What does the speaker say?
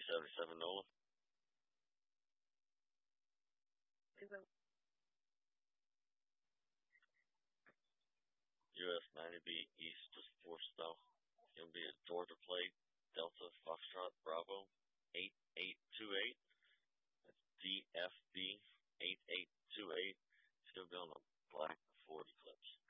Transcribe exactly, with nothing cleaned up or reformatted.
seventy-seven NOLA. U S ninety B East is four style. It'll be a Georgia plate, Delta Foxtrot Bravo eight eight two eight. That's D F B eight eight two eight. Still be on the black forty clips.